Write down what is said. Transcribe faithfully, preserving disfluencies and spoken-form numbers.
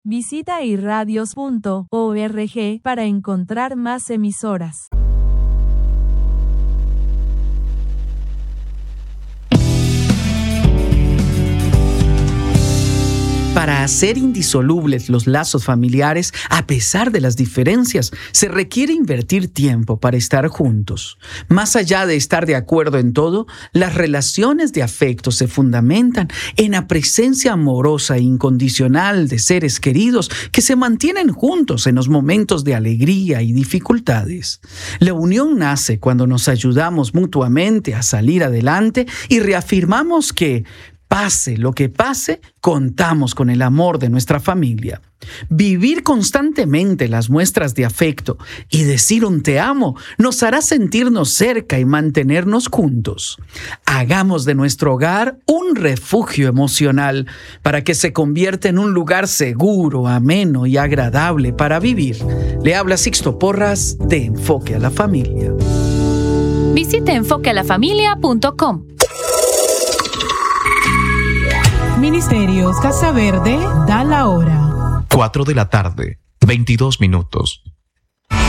Visita irradios punto org para encontrar más emisoras. Para hacer indisolubles los lazos familiares, a pesar de las diferencias, se requiere invertir tiempo para estar juntos. Más allá de estar de acuerdo en todo, las relaciones de afecto se fundamentan en la presencia amorosa e incondicional de seres queridos que se mantienen juntos en los momentos de alegría y dificultades. La unión nace cuando nos ayudamos mutuamente a salir adelante y reafirmamos que, pase lo que pase, contamos con el amor de nuestra familia. Vivir constantemente las muestras de afecto y decir un te amo nos hará sentirnos cerca y mantenernos juntos. Hagamos de nuestro hogar un refugio emocional para que se convierta en un lugar seguro, ameno y agradable para vivir. Le habla Sixto Porras de Enfoque a la Familia. Visite enfoque a la familia punto com. Ministerios Casa Verde da la hora. cuatro de la tarde, veintidós minutos.